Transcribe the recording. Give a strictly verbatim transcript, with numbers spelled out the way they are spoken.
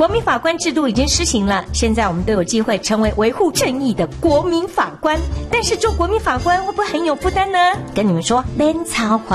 国民法官制度已经施行了，现在我们都有机会成为维护正义的国民法官。但是做国民法官会不会很有负担呢？跟你们说，免操烦。